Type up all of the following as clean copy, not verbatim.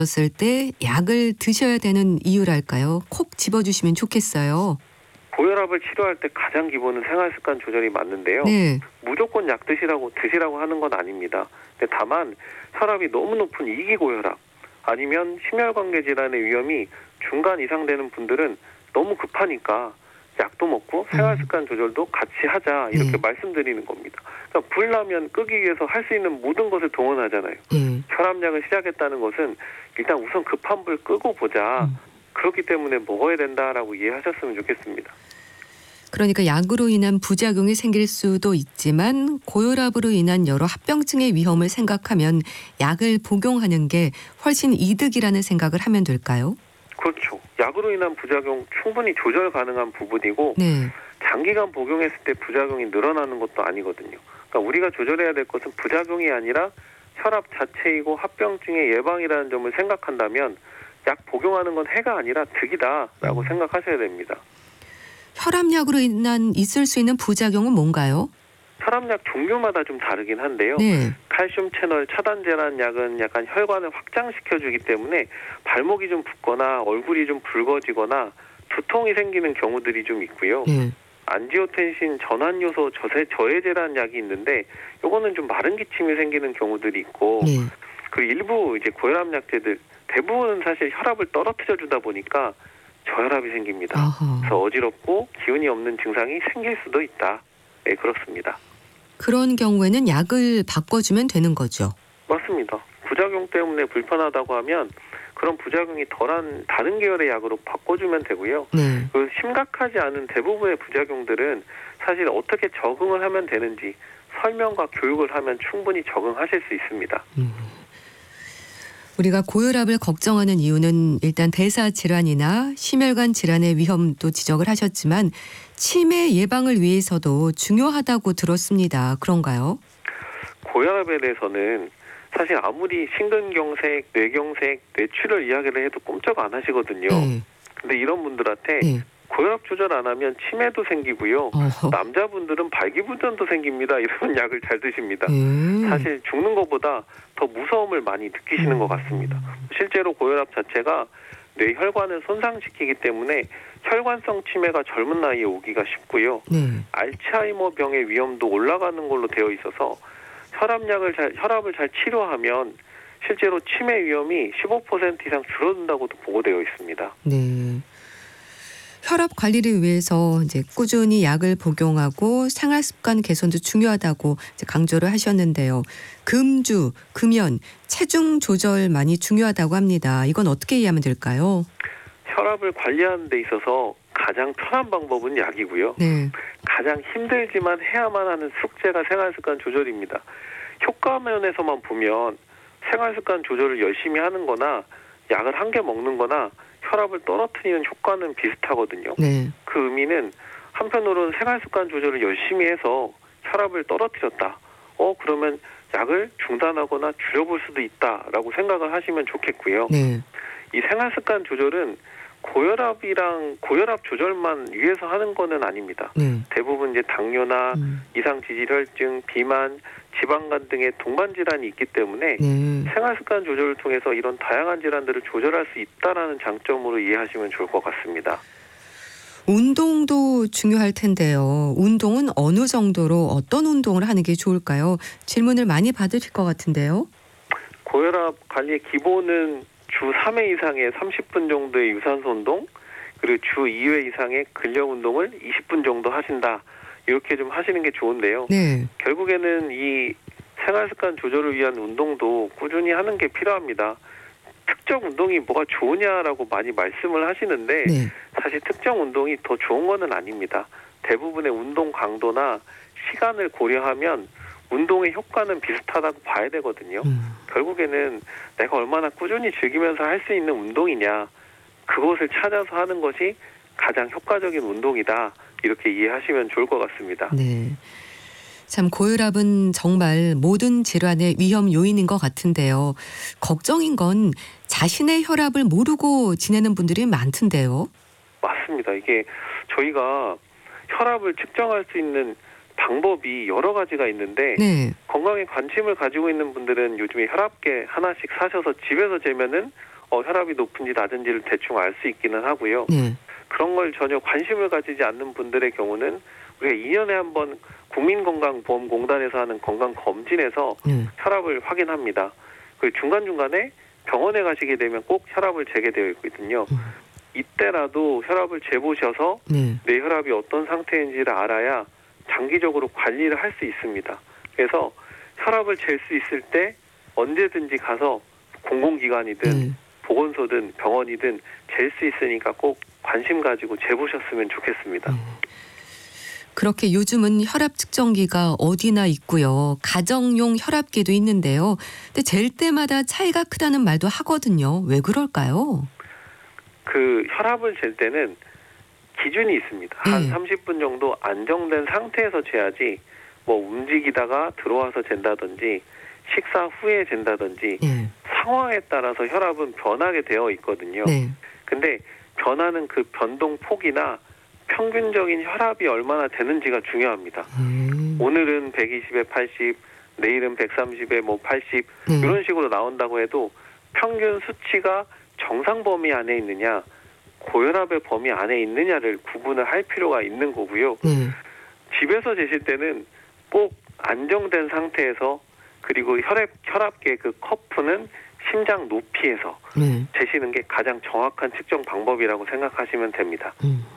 었을 때 약을 드셔야 되는 이유랄까요? 콕 집어주시면 좋겠어요. 고혈압을 치료할 때 가장 기본은 생활습관 조절이 맞는데요. 네. 무조건 약 드시라고 하는 건 아닙니다. 근데 다만 혈압이 너무 높은 이기 고혈압 아니면 심혈관계 질환의 위험이 중간 이상 되는 분들은 너무 급하니까 약도 먹고 생활습관 조절도 같이 하자 이렇게 말씀드리는 겁니다. 그러니까 불나면 끄기 위해서 할 수 있는 모든 것을 동원하잖아요. 혈압약을 시작했다는 것은 일단 우선 급한 불 끄고 보자. 그렇기 때문에 먹어야 된다라고 이해하셨으면 좋겠습니다. 그러니까 약으로 인한 부작용이 생길 수도 있지만 고혈압으로 인한 여러 합병증의 위험을 생각하면 약을 복용하는 게 훨씬 이득이라는 생각을 하면 될까요? 그렇죠. 약으로 인한 부작용 충분히 조절 가능한 부분이고 네. 장기간 복용했을 때 부작용이 늘어나는 것도 아니거든요. 그러니까 우리가 조절해야 될 것은 부작용이 아니라 혈압 자체이고 합병증의 예방이라는 점을 생각한다면 약 복용하는 건 해가 아니라 득이다라고 생각하셔야 됩니다. 혈압약으로 인한 있을 수 있는 부작용은 뭔가요? 혈압약 종류마다 좀 다르긴 한데요. 네. 칼슘 채널 차단제라는 약은 약간 혈관을 확장시켜주기 때문에 발목이 좀 붓거나 얼굴이 좀 붉어지거나 두통이 생기는 경우들이 좀 있고요. 네. 안지오텐신 전환요소 저해제라는 약이 있는데 요거는 좀 마른 기침이 생기는 경우들이 있고 네. 그리고 일부 이제 고혈압 약제들 대부분은 사실 혈압을 떨어뜨려 주다 보니까 저혈압이 생깁니다. 어허. 그래서 어지럽고 기운이 없는 증상이 생길 수도 있다. 네, 그렇습니다. 그런 경우에는 약을 바꿔주면 되는 거죠. 맞습니다. 부작용 때문에 불편하다고 하면 그런 부작용이 덜한 다른 계열의 약으로 바꿔주면 되고요. 네. 그 심각하지 않은 대부분의 부작용들은 사실 어떻게 적응을 하면 되는지 설명과 교육을 하면 충분히 적응하실 수 있습니다. 우리가 고혈압을 걱정하는 이유는 일단 대사 질환이나 심혈관 질환의 위험도 지적을 하셨지만 치매 예방을 위해서도 중요하다고 들었습니다. 그런가요? 고혈압에 대해서는 사실 아무리 심근경색, 뇌경색, 뇌출혈 이야기를 해도 꼼짝 안 하시거든요. 네. 근데 이런 분들한테 네. 고혈압 조절 안 하면 치매도 생기고요. 어허. 남자분들은 발기부전도 생깁니다. 이런 약을 잘 드십니다. 사실 죽는 것보다 더 무서움을 많이 느끼시는 것 같습니다. 실제로 고혈압 자체가 뇌 혈관을 손상시키기 때문에 혈관성 치매가 젊은 나이에 오기가 쉽고요. 네. 알츠하이머 병의 위험도 올라가는 걸로 되어 있어서 혈압을 잘 치료하면 실제로 치매 위험이 15% 이상 줄어든다고도 보고되어 있습니다. 네. 혈압 관리를 위해서 이제 꾸준히 약을 복용하고 생활 습관 개선도 중요하다고 이제 강조를 하셨는데요. 금주, 금연, 체중 조절만이 중요하다고 합니다. 이건 어떻게 이해하면 될까요? 혈압을 관리하는 데 있어서 가장 편한 방법은 약이고요. 네. 가장 힘들지만 해야만 하는 숙제가 생활습관 조절입니다. 효과 면에서만 보면 생활습관 조절을 열심히 하는 거나 약을 한 개 먹는 거나 혈압을 떨어뜨리는 효과는 비슷하거든요. 네. 그 의미는 한편으로는 생활습관 조절을 열심히 해서 혈압을 떨어뜨렸다. 그러면 약을 중단하거나 줄여볼 수도 있다라고 생각을 하시면 좋겠고요. 네. 이 생활습관 조절은 고혈압 조절만 위해서 하는 거는 아닙니다. 네. 대부분 이제 당뇨나 이상지질혈증, 비만, 지방간 등의 동반 질환이 있기 때문에 네. 생활습관 조절을 통해서 이런 다양한 질환들을 조절할 수 있다라는 장점으로 이해하시면 좋을 것 같습니다. 운동도 중요할 텐데요. 운동은 어느 정도로 어떤 운동을 하는 게 좋을까요? 질문을 많이 받으실 것 같은데요. 고혈압 관리의 기본은 주 3회 이상의 30분 정도의 유산소 운동, 그리고 주 2회 이상의 근력 운동을 20분 정도 하신다. 이렇게 좀 하시는 게 좋은데요. 네. 결국에는 이 생활습관 조절을 위한 운동도 꾸준히 하는 게 필요합니다. 특정 운동이 뭐가 좋으냐라고 많이 말씀을 하시는데 네. 사실 특정 운동이 더 좋은 거는 아닙니다. 대부분의 운동 강도나 시간을 고려하면 운동의 효과는 비슷하다고 봐야 되거든요. 결국에는 내가 얼마나 꾸준히 즐기면서 할 수 있는 운동이냐, 그것을 찾아서 하는 것이 가장 효과적인 운동이다. 이렇게 이해하시면 좋을 것 같습니다. 네. 참 고혈압은 정말 모든 질환의 위험 요인인 것 같은데요. 걱정인 건 자신의 혈압을 모르고 지내는 분들이 많던데요. 맞습니다. 이게 저희가 혈압을 측정할 수 있는 방법이 여러 가지가 있는데 네. 건강에 관심을 가지고 있는 분들은 요즘에 혈압계 하나씩 사셔서 집에서 재면은 혈압이 높은지 낮은지를 대충 알 수 있기는 하고요. 네. 그런 걸 전혀 관심을 가지지 않는 분들의 경우는 우리가 2년에 한 번 국민건강보험공단에서 하는 건강검진에서 네. 혈압을 확인합니다. 그리고 중간중간에 병원에 가시게 되면 꼭 혈압을 재게 되어 있거든요. 이때라도 혈압을 재보셔서 네. 내 혈압이 어떤 상태인지를 알아야 장기적으로 관리를 할 수 있습니다. 그래서 혈압을 잴 수 있을 때 언제든지 가서 공공기관이든 네. 보건소든 병원이든 잴 수 있으니까 꼭 관심 가지고 재보셨으면 좋겠습니다. 그렇게 요즘은 혈압 측정기가 어디나 있고요. 가정용 혈압계도 있는데요. 근데 잴 때마다 차이가 크다는 말도 하거든요. 왜 그럴까요? 그 혈압을 잴 때는 기준이 있습니다. 한 30분 정도 안정된 상태에서 재야지 뭐 움직이다가 들어와서 잰다든지 식사 후에 잰다든지 네. 상황에 따라서 혈압은 변하게 되어 있거든요. 네. 근데 변하는 그 변동 폭이나 평균적인 혈압이 얼마나 되는지가 중요합니다. 오늘은 120에 80, 내일은 130에 80 네. 이런 식으로 나온다고 해도 평균 수치가 정상 범위 안에 있느냐 고혈압의 범위 안에 있느냐를 구분을 할 필요가 있는 거고요. 네. 집에서 재실 때는 꼭 안정된 상태에서 그리고 혈압계 그 커프는 심장 높이에서 네. 재시는 게 가장 정확한 측정 방법이라고 생각하시면 됩니다.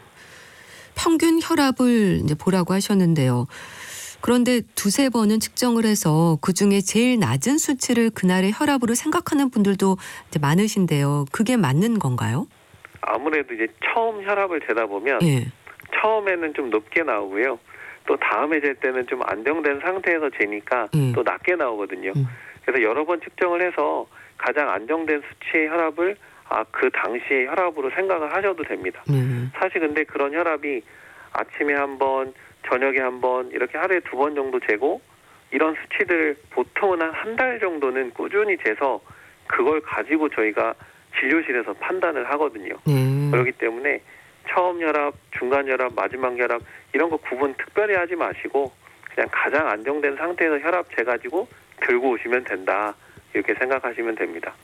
평균 혈압을 이제 보라고 하셨는데요. 그런데 두세 번은 측정을 해서 그중에 제일 낮은 수치를 그날의 혈압으로 생각하는 분들도 이제 많으신데요. 그게 맞는 건가요? 아무래도 이제 처음 혈압을 재다 보면 예. 처음에는 좀 높게 나오고요. 또 다음에 잴 때는 좀 안정된 상태에서 재니까 또 낮게 나오거든요. 그래서 여러 번 측정을 해서 가장 안정된 수치의 혈압을 그 당시의 혈압으로 생각을 하셔도 됩니다. 사실 근데 그런 혈압이 아침에 한 번, 저녁에 한 번 이렇게 하루에 2번 정도 재고 이런 수치들 보통은 한 달 정도는 꾸준히 재서 그걸 가지고 저희가 진료실에서 판단을 하거든요. 그렇기 때문에 처음 혈압, 중간 혈압, 마지막 혈압 이런 거 구분 특별히 하지 마시고 그냥 가장 안정된 상태에서 혈압 재가지고 들고 오시면 된다. 이렇게 생각하시면 됩니다.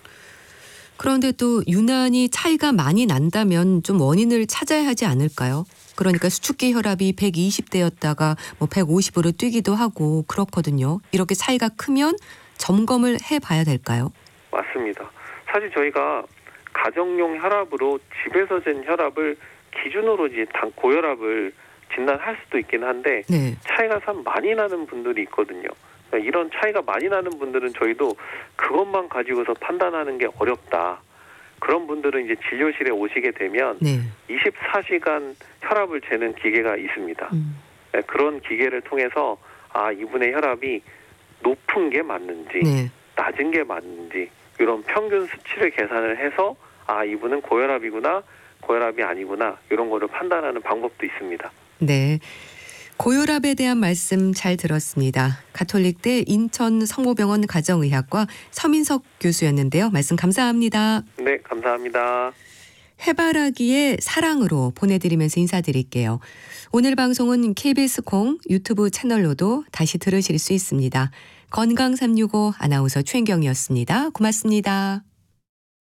그런데 또 유난히 차이가 많이 난다면 좀 원인을 찾아야 하지 않을까요? 그러니까 수축기 혈압이 120대였다가 뭐 150으로 뛰기도 하고 그렇거든요. 이렇게 차이가 크면 점검을 해봐야 될까요? 맞습니다. 사실 저희가 가정용 혈압으로 집에서 잰 혈압을 기준으로 이제 고혈압을 진단할 수도 있긴 한데 네. 차이가 참 많이 나는 분들이 있거든요. 이런 차이가 많이 나는 분들은 저희도 그것만 가지고서 판단하는 게 어렵다. 그런 분들은 이제 진료실에 오시게 되면 네. 24시간 혈압을 재는 기계가 있습니다. 그런 기계를 통해서 이분의 혈압이 높은 게 맞는지 네. 낮은 게 맞는지 이런 평균 수치를 계산을 해서 이분은 고혈압이구나 고혈압이 아니구나 이런 거를 판단하는 방법도 있습니다. 네. 고혈압에 대한 말씀 잘 들었습니다. 가톨릭대 인천성모병원 가정의학과 서민석 교수였는데요. 말씀 감사합니다. 네, 감사합니다. 해바라기의 사랑으로 보내드리면서 인사드릴게요. 오늘 방송은 KBS 콩 유튜브 채널로도 다시 들으실 수 있습니다. 건강365 아나운서 최인경이었습니다. 고맙습니다.